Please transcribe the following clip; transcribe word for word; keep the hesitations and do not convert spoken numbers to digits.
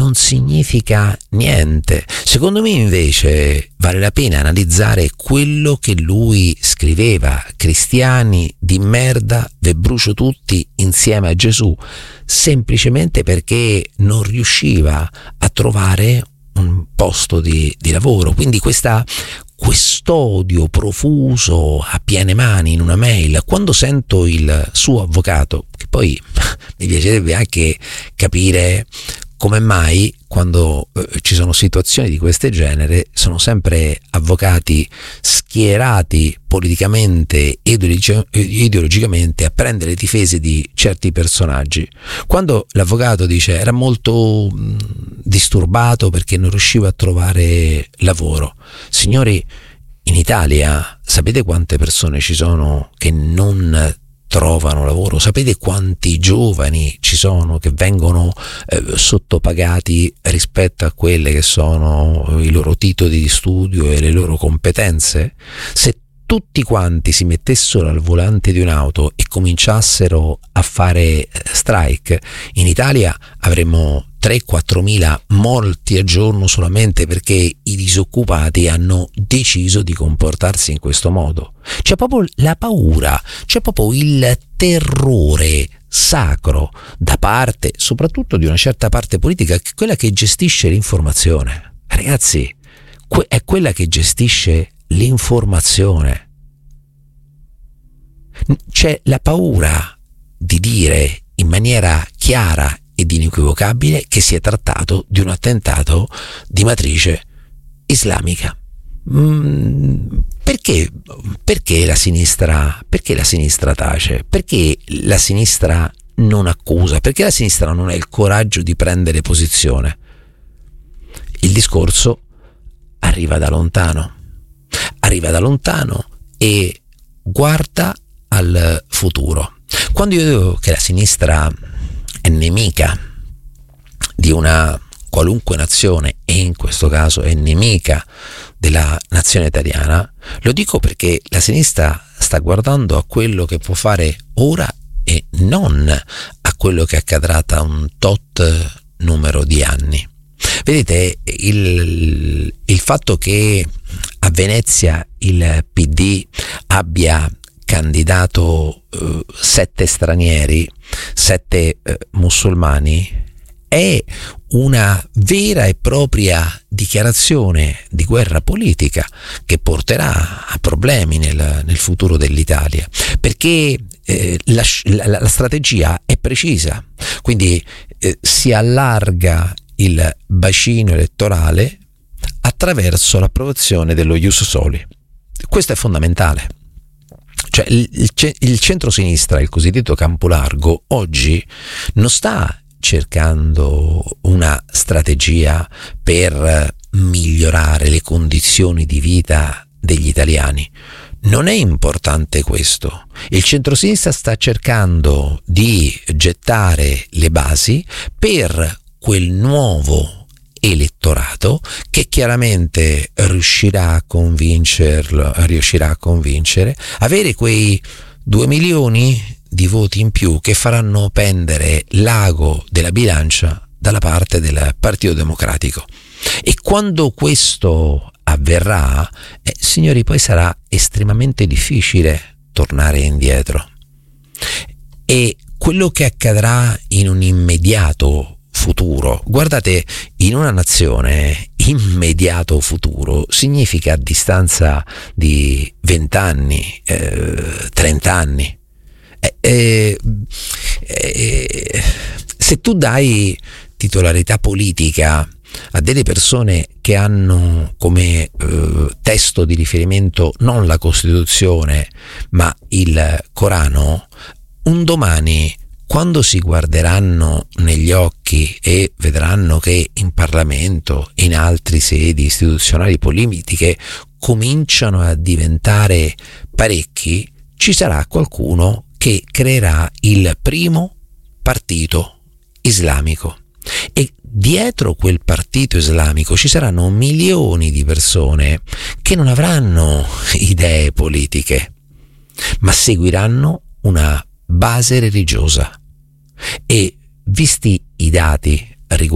non significa niente. Secondo me invece vale la pena analizzare quello che lui scriveva: cristiani di merda, ve brucio tutti insieme a Gesù, semplicemente perché non riusciva a trovare un posto di, di lavoro. Quindi questa quest'odio profuso a piene mani in una mail. Quando sento il suo avvocato, che poi mi piacerebbe anche capire come mai quando eh, ci sono situazioni di questo genere sono sempre avvocati schierati politicamente ed ideologicamente a prendere le difese di certi personaggi. Quando l'avvocato dice era molto mh, disturbato perché non riusciva a trovare lavoro, signori, in Italia sapete quante persone ci sono che non trovano lavoro? Sapete quanti giovani ci sono che vengono eh, sottopagati rispetto a quelle che sono i loro titoli di studio e le loro competenze? Se tutti quanti si mettessero al volante di un'auto e cominciassero a fare strike, in Italia avremmo tre quattro mila morti al giorno solamente perché i disoccupati hanno deciso di comportarsi in questo modo. C'è proprio la paura, c'è proprio il terrore sacro da parte, soprattutto di una certa parte politica, che è quella che gestisce l'informazione. Ragazzi, que- è quella che gestisce l'informazione. C'è la paura di dire in maniera chiara ed inequivocabile che si è trattato di un attentato di matrice islamica. Mm, perché, perché la sinistra, perché la sinistra tace? Perché la sinistra non accusa? Perché la sinistra non ha il coraggio di prendere posizione? Il discorso arriva da lontano, arriva da lontano e guarda al futuro. Quando io dico che la sinistra è nemica di una qualunque nazione, e in questo caso è nemica della nazione italiana, lo dico perché la sinistra sta guardando a quello che può fare ora e non a quello che accadrà tra un tot numero di anni. Vedete, il, il fatto che a Venezia il P D abbia candidato eh, sette stranieri, sette eh, musulmani, è una vera e propria dichiarazione di guerra politica che porterà a problemi nel, nel futuro dell'Italia, perché eh, la, la, la strategia è precisa, quindi eh, si allarga il bacino elettorale attraverso l'approvazione dello ius soli. Questo è fondamentale. Cioè il, il, il centro-sinistra, il cosiddetto campo largo, oggi non sta cercando una strategia per migliorare le condizioni di vita degli italiani. Non è importante questo. Il centro-sinistra sta cercando di gettare le basi per quel nuovo elettorato che chiaramente riuscirà a convincerlo, riuscirà a convincere, avere quei due milioni di voti in più che faranno pendere l'ago della bilancia dalla parte del Partito Democratico. E quando questo avverrà, eh, signori, poi sarà estremamente difficile tornare indietro. E quello che accadrà in un immediato futuro, guardate, in una nazione immediato futuro significa a distanza di vent'anni, eh, trent'anni. Eh, eh, eh, se tu dai titolarità politica a delle persone che hanno come eh, testo di riferimento non la Costituzione ma il Corano, un domani, quando si guarderanno negli occhi e vedranno che in Parlamento e in altre sedi istituzionali politiche cominciano a diventare parecchi, ci sarà qualcuno che creerà il primo partito islamico. E dietro quel partito islamico ci saranno milioni di persone che non avranno idee politiche, ma seguiranno una base religiosa. E visti i dati